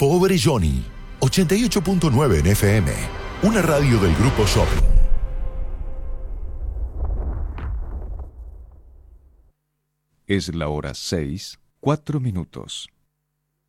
Pobre Johnny, 88.9 en FM, una radio del Grupo Shopping. Es la hora 6:04.